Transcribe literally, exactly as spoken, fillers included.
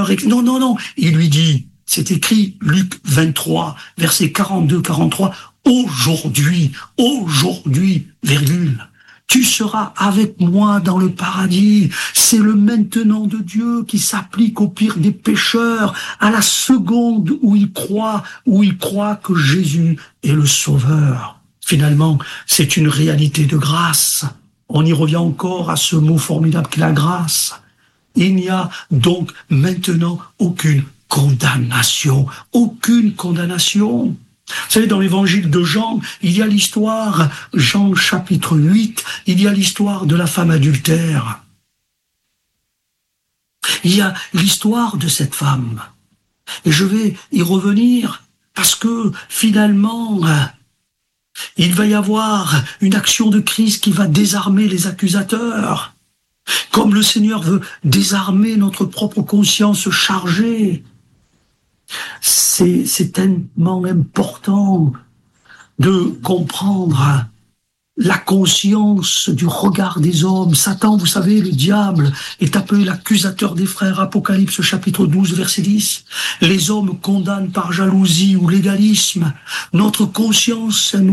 leur explique. Non, non, non. Il lui dit, c'est écrit Luc vingt-trois, versets quarante-deux quarante-trois, aujourd'hui, aujourd'hui, virgule, tu seras avec moi dans le paradis. C'est le maintenant de Dieu qui s'applique au pire des pécheurs, à la seconde où il croit, où il croit que Jésus est le Sauveur. Finalement, c'est une réalité de grâce. On y revient encore à ce mot formidable qu'est la grâce. Il n'y a donc maintenant aucune condamnation, aucune condamnation. Vous savez, dans l'évangile de Jean, il y a l'histoire, Jean chapitre huit, il y a l'histoire de la femme adultère. Il y a l'histoire de cette femme. Et je vais y revenir parce que finalement, il va y avoir une action de Christ qui va désarmer les accusateurs. Comme le Seigneur veut désarmer notre propre conscience chargée. C'est, c'est tellement important de comprendre la conscience du regard des hommes. Satan, vous savez, le diable est appelé l'accusateur des frères. Apocalypse chapitre douze, verset dix. Les hommes condamnent par jalousie ou légalisme. Notre conscience nous